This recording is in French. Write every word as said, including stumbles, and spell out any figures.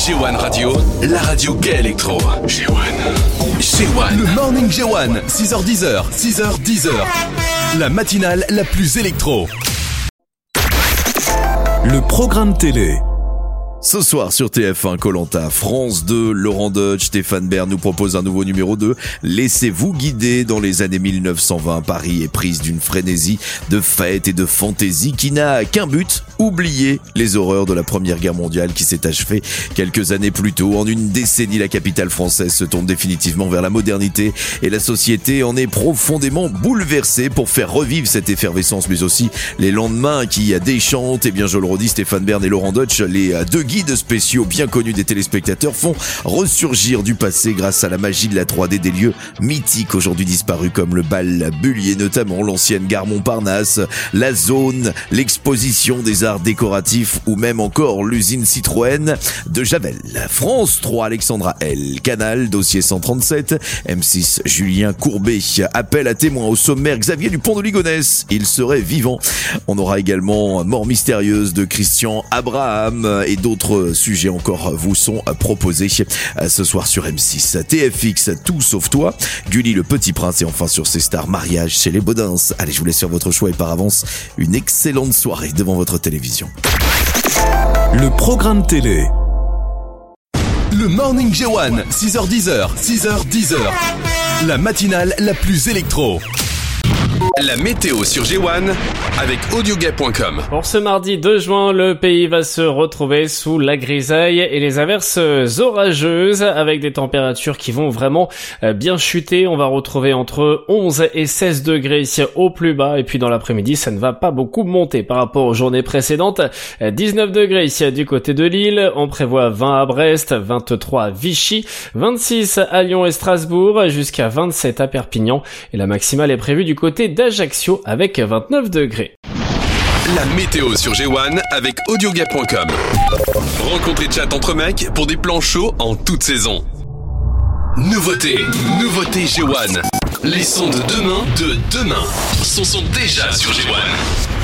G un Radio, la radio gay électro. G un. G un. Le Morning G un, six heures dix, six heures dix. La matinale la plus électro. Le programme télé. Ce soir sur T F un, Koh-Lanta, France deux, Laurent Deutsch, Stéphane Bern nous propose un nouveau numéro deux. Laissez-vous guider dans les années mille neuf cent vingt. Paris est prise d'une frénésie de fêtes et de fantaisie qui n'a qu'un but, oublier les horreurs de la Première Guerre mondiale qui s'est achevée quelques années plus tôt. En une décennie, la capitale française se tourne définitivement vers la modernité et la société en est profondément bouleversée pour faire revivre cette effervescence, mais aussi les lendemains qui déchantent. Et bien, je le redis, Stéphane Bern et Laurent Deutsch, les deux guides spéciaux bien connus des téléspectateurs, font ressurgir du passé grâce à la magie de la trois D des lieux mythiques aujourd'hui disparus comme le bal Bullier, notamment l'ancienne gare Montparnasse, la zone, l'exposition des arts décoratifs ou même encore l'usine Citroën de Javel. France trois, Alexandra L, Canal, dossier cent trente-sept, M six, Julien Courbet, appel à témoins au sommaire, Xavier Dupont de Ligonnès, il serait vivant. On aura également Mort mystérieuse de Christian Abraham et d'autres sujets encore vous sont proposés ce soir sur M six. T F X, Tout sauf toi, Gulli le Petit Prince et enfin sur ces stars, Mariage chez les Baudins. Allez, je vous laisse faire votre choix et par avance, une excellente soirée devant votre télévision. Le programme télé. Le Morning G un, six heures dix, six heures dix. La matinale la plus électro. La météo sur G un avec audiogay point com. Pour ce mardi deux juin, le pays va se retrouver sous la grisaille et les averses orageuses avec des températures qui vont vraiment bien chuter. On va retrouver entre onze et seize degrés au plus bas et puis dans l'après-midi, ça ne va pas beaucoup monter par rapport aux journées précédentes. dix-neuf degrés ici du côté de Lille, on prévoit vingt à Brest, vingt-trois à Vichy, vingt-six à Lyon et Strasbourg, jusqu'à vingt-sept à Perpignan et la maximale est prévue du côté d'Ajaccio avec vingt-neuf degrés. La météo sur G un avec audiogay point com. Rencontre et chat entre mecs pour des plans chauds en toute saison. Nouveauté, nouveauté G un. Les sons de demain, de demain, sont, sont déjà sur G un.